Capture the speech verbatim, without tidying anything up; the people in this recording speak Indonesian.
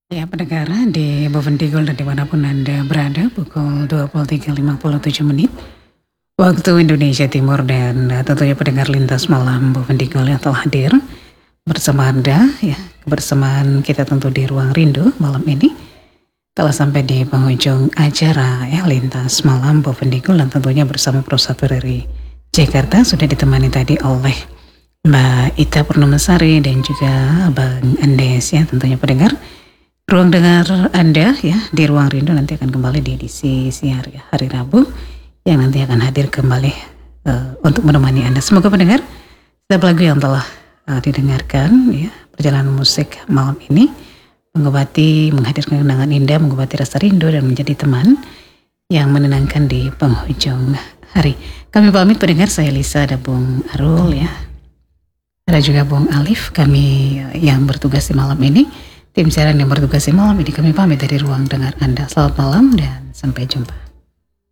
Ya, pendengar di Bovendigul dan dimanapun Anda berada, pukul dua puluh tiga lewat lima puluh tujuh menit waktu Indonesia Timur, dan uh, tentunya pendengar lintas malam Bovendigul yang telah hadir bersama Anda, ya, kebersamaan kita tentu di Ruang Rindu malam ini telah sampai di penghujung acara ya lintas malam Bovendigul, dan tentunya bersama Pro satu dari Jakarta sudah ditemani tadi oleh Mbak Ita Purnamasari dan juga Bang Andes, ya tentunya pendengar. Ruang dengar Anda ya di Ruang Rindu nanti akan kembali di edisi siar ya, hari Rabu yang nanti akan hadir kembali uh, untuk menemani Anda. Semoga pendengar setiap lagu yang telah uh, didengarkan ya, perjalanan musik malam ini mengobati, menghadirkan kenangan indah, mengobati rasa rindu dan menjadi teman yang menenangkan di penghujung hari. Kami pamit pendengar, saya Lisa, ada Bung Arul ya, ada juga Bung Alif, kami uh, yang bertugas di malam ini. Tim siaran yang bertugas di malam ini kami pamit dari Ruang Dengar Anda. Selamat malam dan sampai jumpa.